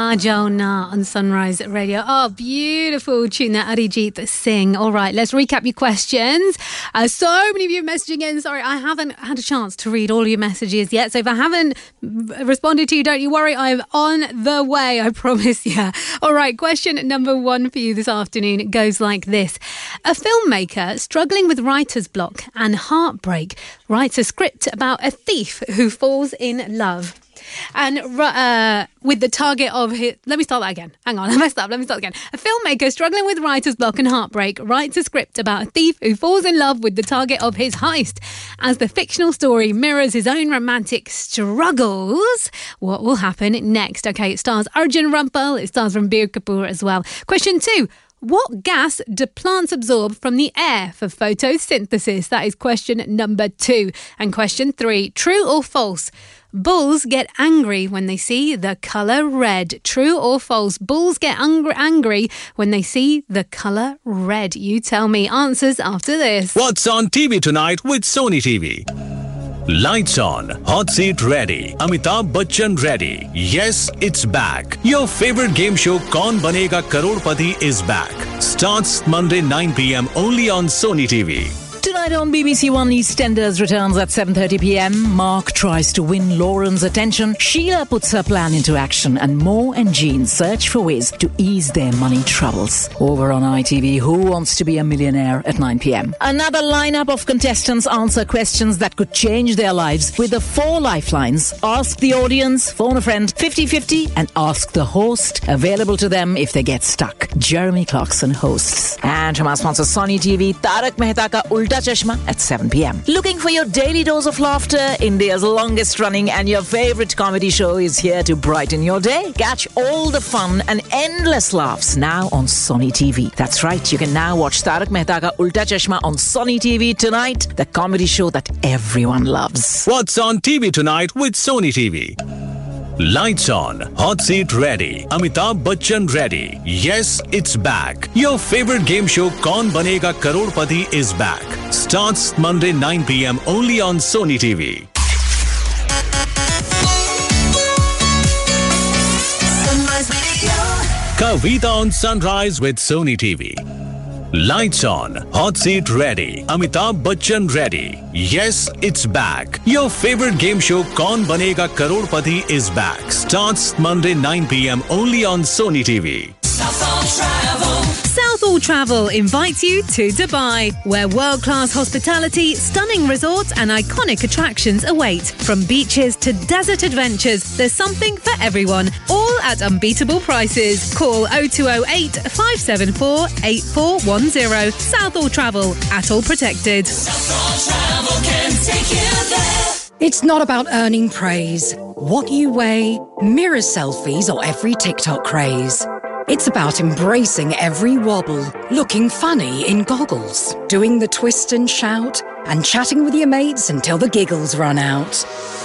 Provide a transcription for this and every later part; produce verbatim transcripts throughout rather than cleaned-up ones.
Aajao Na on Sunrise Radio. Oh, beautiful tune that Arijit Singh. All right, let's recap your questions. Uh, so many of you messaging in. Sorry, I haven't had a chance to read all your messages yet. So if I haven't responded to you, don't you worry. I'm on the way, I promise you. All right, question number one for you this afternoon goes like this. A filmmaker struggling with writer's block and heartbreak writes a script about a thief who falls in love. And uh, with the target of his... Let me start that again. Hang on, I messed up. Let me start again. A filmmaker struggling with writer's block and heartbreak writes a script about a thief who falls in love with the target of his heist. As the fictional story mirrors his own romantic struggles, what will happen next? Okay, it stars Arjun Rampal. It stars Ranbir Kapoor as well. Question two. What gas do plants absorb from the air for photosynthesis? That is question number two. And question three, true or false? Bulls get angry when they see the colour red. True or false? Bulls get ang- angry when they see the colour red. You tell me. Answers after this. What's on T V tonight with Sony T V? Lights on, hot seat ready, Amitabh Bachchan ready. Yes, it's back. Your favorite game show Kaun Banega Karodpati is back. Starts Monday nine p.m. only on Sony T V. Tonight on B B C One, EastEnders returns at seven thirty p.m. Mark tries to win Lauren's attention. Sheila puts her plan into action. And Mo and Jean search for ways to ease their money troubles. Over on I T V, Who Wants to Be a Millionaire at nine p.m. Another lineup of contestants answer questions that could change their lives with the four lifelines. Ask the audience, phone a friend, fifty-fifty, and ask the host. Available to them if they get stuck. Jeremy Clarkson hosts. And from our sponsor Sony T V, Tarak Mehta Ka Ulta Chashma at seven p.m. Looking for your daily dose of laughter? India's longest running and your favorite comedy show is here to brighten your day. Catch all the fun and endless laughs now on Sony T V. That's right, you can now watch Tarak Mehta Ka Ulta Chashma on Sony T V tonight, the comedy show that everyone loves. What's on T V tonight with Sony T V? Lights on, hot seat ready, Amitabh Bachchan ready. Yes, it's back. Your favorite game show Kaun Banega Karodpati is back. Starts Monday nine p.m. only on Sony T V. Kavita on Sunrise with Sony T V. Lights on, hot seat ready, Amitabh Bachchan ready. Yes, it's back. Your favorite game show Kaun Banega Karodpati is back. Starts Monday nine p.m. only on Sony T V. Southall Travel. Southall Travel invites you to Dubai, where world-class hospitality, stunning resorts and iconic attractions await. From beaches to desert adventures, there's something for everyone, all at unbeatable prices. Call oh two oh eight, five seven four, eight four one oh. Southall Travel, Atoll Protected. Southall Travel can take you there. It's not about earning praise, what you weigh, mirror selfies or every TikTok craze. It's about embracing every wobble, looking funny in goggles, doing the twist and shout, and chatting with your mates until the giggles run out.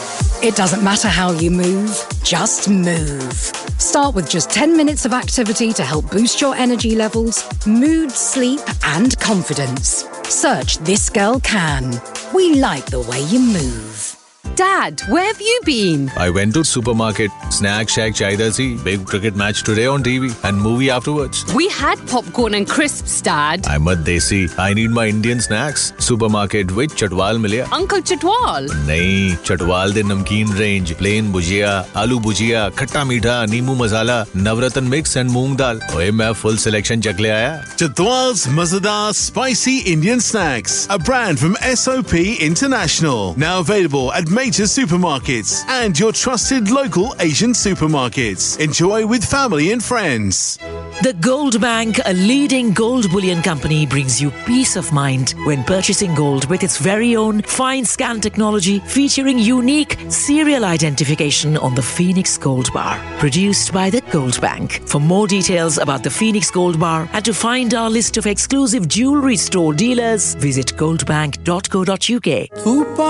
It doesn't matter how you move, just move. Start with just ten minutes of activity to help boost your energy levels, mood, sleep, and confidence. Search This Girl Can. We like the way you move. Dad, where have you been? I went to supermarket. Snack shack chahiye si. Big cricket match today on T V and movie afterwards. We had popcorn and crisps, Dad. I'm a desi. I need my Indian snacks. Supermarket with Chatwal milya. Uncle Chatwal? Nahin, Chatwal de namkeen range. Plain bhujia, aloo bhujia, khatta meetha, neemu masala, navratan mix and moong dal. Oye, main full selection chak le aaya. Chatwal's Mazadar Spicy Indian Snacks. A brand from S O P International. Now available at major supermarkets and your trusted local Asian supermarkets. Enjoy with family and friends. The Gold Bank, a leading gold bullion company, brings you peace of mind when purchasing gold with its very own fine scan technology featuring unique serial identification on the Phoenix Gold Bar. Produced by the Gold Bank. For more details about the Phoenix Gold Bar and to find our list of exclusive jewelry store dealers, visit goldbank dot co dot uk.